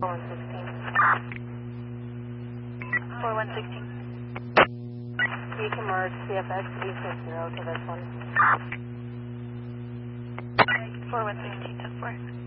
4116. You can merge CFX 860 to this one. 4116, 10-4.